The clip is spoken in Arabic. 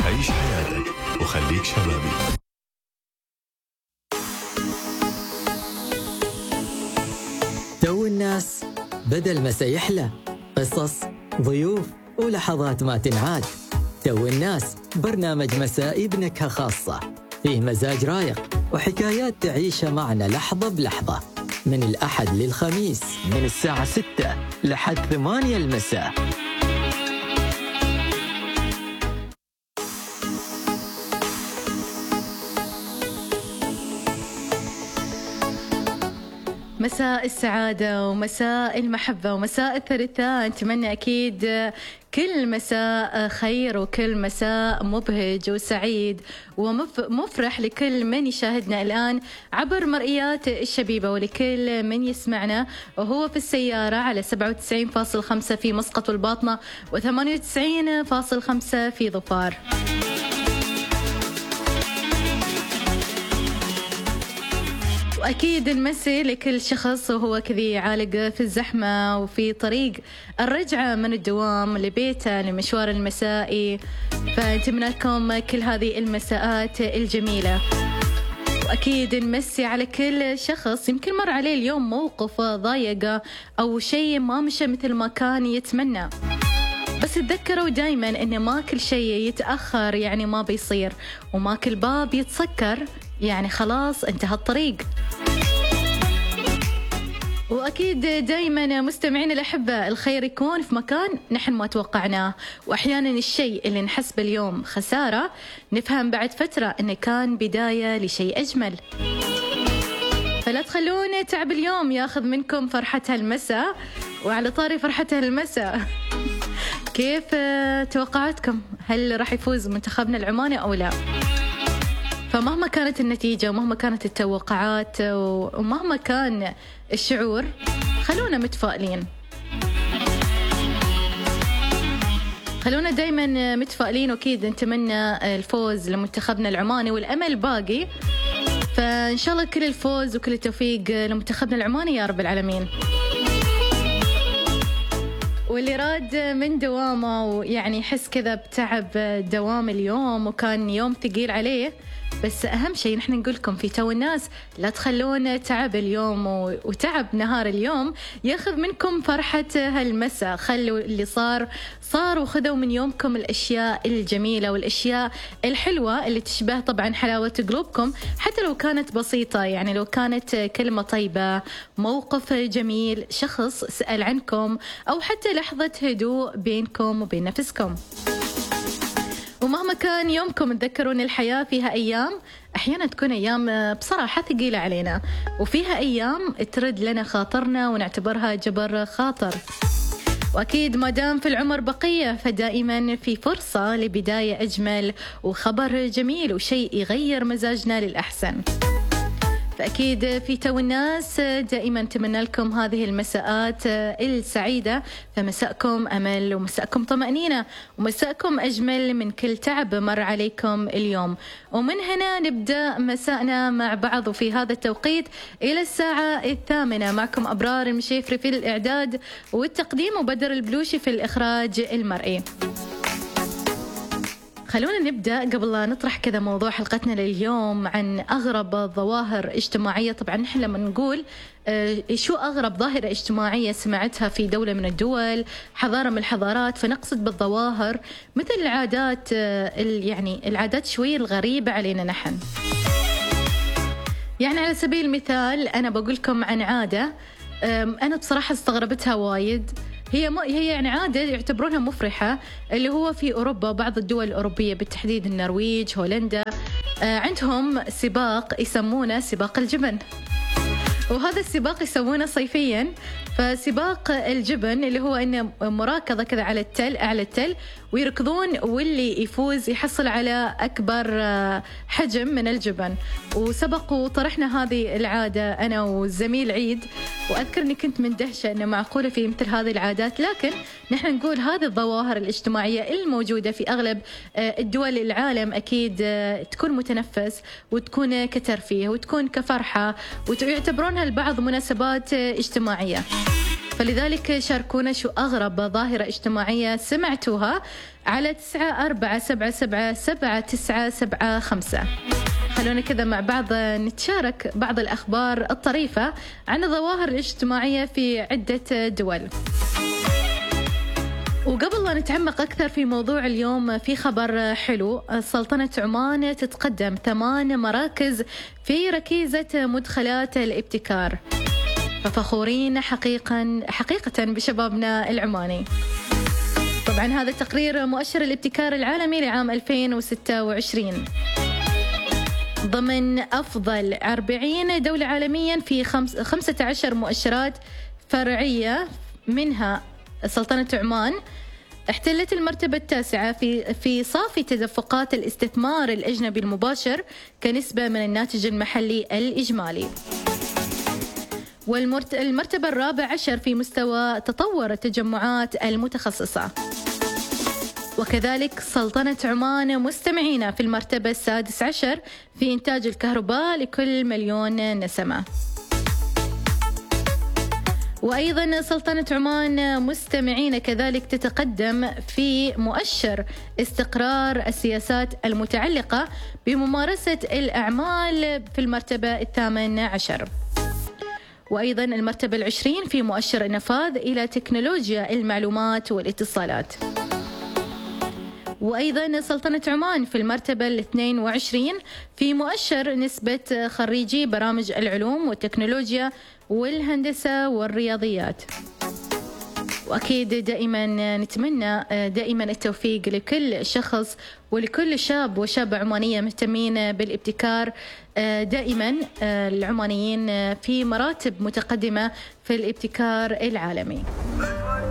عيش حياتك وخليك شبابي. تو الناس بدل ما سيحلى، قصص، ضيوف ولحظات ما تنعاد. تو الناس برنامج مسائي بنكهة خاصة، فيه مزاج رايق وحكايات تعيشها معنا لحظة بلحظة، من الأحد للخميس من الساعة 6 لحد 8 المساء. مساء السعادة ومساء المحبة ومساء الثلاثاء. نتمنى أكيد كل مساء خير وكل مساء مبهج وسعيد ومفرح لكل من يشاهدنا الآن عبر مرئيات الشبيبة، ولكل من يسمعنا وهو في السيارة على 97.5 في مسقط والباطنة و98.5 في ظفار. وأكيد نمسي لكل شخص وهو كذي عالق في الزحمة وفي طريق الرجعة من الدوام لبيته لمشوار المسائي، فنتمنى لكم كل هذه المساءات الجميلة. وأكيد نمسي على كل شخص يمكن مر عليه اليوم موقف ضايقه أو شيء ما مشى مثل ما كان يتمنى، بس تذكروا دايما إن ما كل شيء يتأخر يعني ما بيصير، وما كل باب يتسكر يعني خلاص انتهى الطريق. وأكيد دايما مستمعين الأحبة الخير يكون في مكان نحن ما توقعناه، وأحيانا الشيء اللي نحس باليوم خسارة نفهم بعد فترة إنه كان بداية لشيء أجمل. فلا تخلون تعب اليوم ياخذ منكم فرحة هالمساء. وعلى طاري فرحة هالمساء، كيف توقعاتكم؟ هل راح يفوز منتخبنا العماني أو لا؟ فمهما كانت النتيجة ومهما كانت التوقعات ومهما كان الشعور، خلونا متفائلين، خلونا دايما متفائلين، وأكيد نتمنى الفوز لمنتخبنا العماني والأمل باقي. فإن شاء الله كل الفوز وكل التوفيق لمنتخبنا العماني يا رب العالمين. واللي راد من دوامه ويعني يحس كذا بتعب دوام اليوم وكان يوم ثقيل عليه، بس أهم شيء نحن نقول لكم في تو الناس لا تخلون تعب اليوم وتعب نهار اليوم ياخذ منكم فرحة هالمساء. خلوا اللي صار وخذوا من يومكم الأشياء الجميلة والأشياء الحلوة اللي تشبه طبعا حلاوة قلوبكم، حتى لو كانت بسيطة، يعني لو كانت كلمة طيبة، موقف جميل، شخص سأل عنكم، أو حتى لحظة هدوء بينكم وبين نفسكم. ومهما كان يومكم تذكرون الحياة فيها أيام أحيانا تكون أيام بصراحة ثقيلة علينا، وفيها أيام ترد لنا خاطرنا ونعتبرها جبر خاطر. وأكيد ما دام في العمر بقية فدائما في فرصة لبداية أجمل وخبر جميل وشيء يغير مزاجنا للأحسن. فأكيد في تو الناس دائما أتمنى لكم هذه المساءات السعيدة، فمساءكم أمل ومساءكم طمأنينة ومساءكم أجمل من كل تعب مر عليكم اليوم. ومن هنا نبدأ مساءنا مع بعض، وفي هذا التوقيت إلى الساعة 8 معكم أبرار المشيفري في الإعداد والتقديم وبدر البلوشي في الإخراج المرئي. خلونا نبدأ قبل لا نطرح كذا موضوع حلقتنا لليوم عن أغرب ظواهر اجتماعية. طبعا نحن لما نقول شو أغرب ظاهرة اجتماعية سمعتها في دولة من الدول، حضارة من الحضارات، فنقصد بالظواهر مثل العادات، يعني العادات شوي الغريبة علينا نحن. يعني على سبيل المثال أنا بقول لكم عن عادة أنا بصراحة استغربتها وايد. هي يعني عادة يعتبرونها مفرحة، اللي هو في أوروبا بعض الدول الأوروبية بالتحديد النرويج، هولندا، عندهم سباق يسمونه سباق الجبن، وهذا السباق يسوونه صيفيا. فسباق الجبن اللي هو إنه مراكضة كذا على التل، أعلى التل، ويركضون واللي يفوز يحصل على أكبر حجم من الجبن. وسبق وطرحنا هذه العادة أنا والزميل عيد، وأذكر أني كنت مندهشة أنه معقولة في مثل هذه العادات. لكن نحن نقول هذه الظواهر الاجتماعية الموجودة في أغلب الدول العالم أكيد تكون متنفس وتكون كترفيه وتكون كفرحة، ويعتبرونها البعض مناسبات اجتماعية. فلذلك شاركونا شو أغرب ظاهرة اجتماعية سمعتوها على 94777975. خلونا كذا مع بعض نتشارك بعض الأخبار الطريفة عن الظواهر الاجتماعية في عدة دول. وقبل لا نتعمق أكثر في موضوع اليوم، في خبر حلو. سلطنة عمان تتقدم 8 مراكز في ركيزة مدخلات الابتكار، ففخورين حقيقة بشبابنا العماني. طبعا هذا تقرير مؤشر الابتكار العالمي لعام 2026 ضمن أفضل 40 دولة عالميا في 15 مؤشرات فرعية، منها سلطنة عمان احتلت المرتبة التاسعة في صافي تدفقات الاستثمار الأجنبي المباشر كنسبة من الناتج المحلي الإجمالي، والمرتبة الرابعة عشر في مستوى تطور التجمعات المتخصصة. وكذلك سلطنة عمان مستمعين في المرتبة السادس عشر في إنتاج الكهرباء لكل مليون نسمة. وأيضا سلطنة عمان مستمعين كذلك تتقدم في مؤشر استقرار السياسات المتعلقة بممارسة الأعمال في المرتبة الثامن عشر، وأيضا المرتبة 20 في مؤشر النفاذ إلى تكنولوجيا المعلومات والاتصالات. وأيضا سلطنة عمان في المرتبة 22 في مؤشر نسبة خريجي برامج العلوم والتكنولوجيا والهندسة والرياضيات. وأكيد دائما نتمنى دائما التوفيق لكل شخص ولكل شاب وشابة عمانية مهتمين بالابتكار. دائما العمانيين في مراتب متقدمة في الابتكار العالمي.